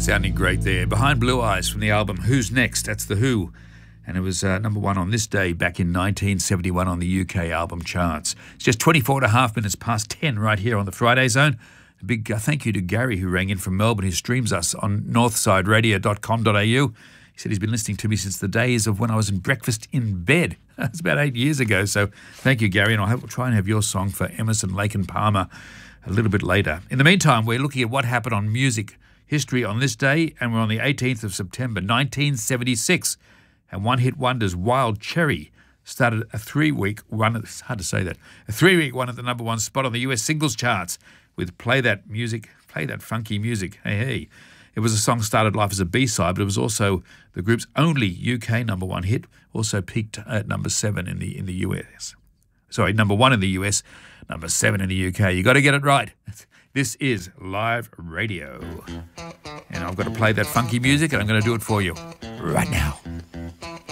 Sounding great there. Behind Blue Eyes from the album Who's Next? That's The Who. And it was number one on this day back in 1971 on the UK album charts. It's just 24 and a half minutes past 10 right here on the Friday Zone. A big thank you to Gary, who rang in from Melbourne, who streams us on northsideradio.com.au. He said he's been listening to me since the days of when I was in breakfast in bed. That's about 8 years ago. So thank you, Gary. And I'll try and have your song for Emerson, Lake and Palmer a little bit later. In the meantime, we're looking at what happened on music history on this day, and we're on the 18th of September, 1976. And one-hit wonders Wild Cherry started a three-week run. It's hard to say that. A three-week run at the number one spot on the US singles charts with Play That Music, Play That Funky Music. Hey, hey. It was a song started life as a B-side, but it was also the group's only UK number one hit. Also peaked at number 7 in the US. Sorry, number 1 in the US, number 7 in the UK. You got to get it right. This is live radio. And I've got to play that funky music, and I'm going to do it for you right now.